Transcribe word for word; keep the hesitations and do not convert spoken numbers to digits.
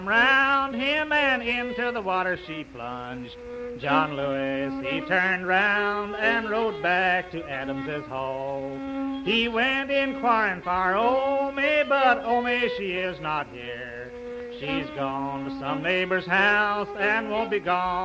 Round him and into the water she plunged. John Lewis, he turned round and rode back to Adams's hall. He went inquiring for Omi, but Omi, she is not here. She's gone to some neighbor's house and won't be gone